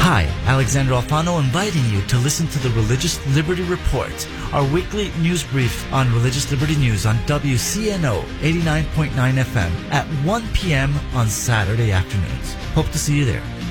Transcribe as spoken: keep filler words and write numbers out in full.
Hi, Alexander Alfano inviting you to listen to the Religious Liberty Report, our weekly news brief on religious liberty news on W C N O eighty-nine point nine F M at one p.m. on Saturday afternoons. Hope to see you there.